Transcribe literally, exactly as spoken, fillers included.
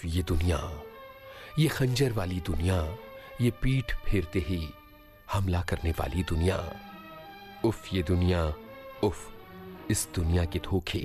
ये दुनिया, ये खंजर वाली दुनिया, ये पीठ फेरते ही हमला करने वाली दुनिया। उफ ये दुनिया, उफ इस दुनिया के धोखे।